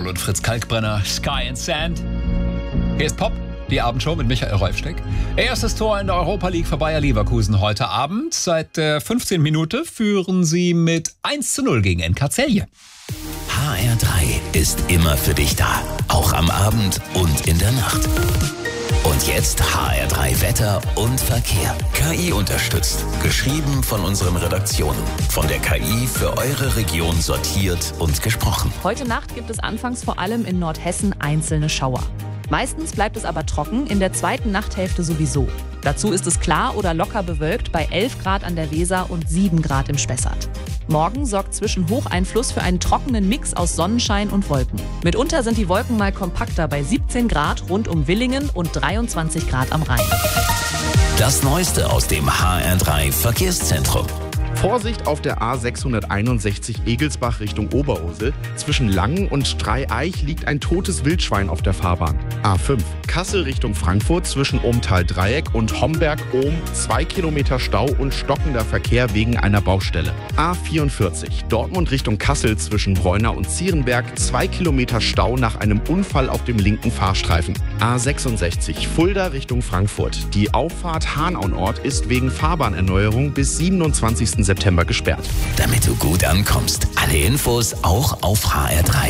Paul und Fritz Kalkbrenner, Sky and Sand. Hier ist Pop, die Abendshow mit Michael Reufsteck. Erstes Tor in der Europa League für Bayer Leverkusen heute Abend. Seit der 15. Minute führen sie mit 1:0 gegen NK Celje. HR3 ist immer für dich da, auch am Abend und in der Nacht. Und jetzt HR3 Wetter und Verkehr. KI unterstützt. Geschrieben von unseren Redaktionen. Von der KI für eure Region sortiert und gesprochen. Heute Nacht gibt es anfangs vor allem in Nordhessen einzelne Schauer. Meistens bleibt es aber trocken, in der zweiten Nachthälfte sowieso. Dazu ist es klar oder locker bewölkt bei 11 Grad an der Weser und 7 Grad im Spessart. Morgen sorgt zwischen Hocheinfluss für einen trockenen Mix aus Sonnenschein und Wolken. Mitunter sind die Wolken mal kompakter bei 17 Grad rund um Villingen und 23 Grad am Rhein. Das Neueste aus dem HR3 Verkehrszentrum. Vorsicht auf der A661 Egelsbach Richtung Oberursel. Zwischen Langen und Dreieich liegt ein totes Wildschwein auf der Fahrbahn. A5 Kassel Richtung Frankfurt zwischen Ohmtal-Dreieck und Homberg-Ohm 2 Kilometer Stau und stockender Verkehr wegen einer Baustelle. A44 Dortmund Richtung Kassel zwischen Bräuner und Zierenberg 2 Kilometer Stau nach einem Unfall auf dem linken Fahrstreifen. A66 Fulda Richtung Frankfurt. Die Auffahrt Hanau-Nord ist wegen Fahrbahnerneuerung bis 27. September gesperrt. Damit du gut ankommst. Alle Infos auch auf HR3.